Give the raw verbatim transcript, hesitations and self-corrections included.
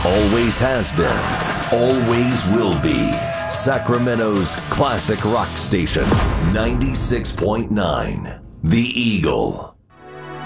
Always has been, always will be. Sacramento's classic rock station, ninety-six point nine, The Eagle.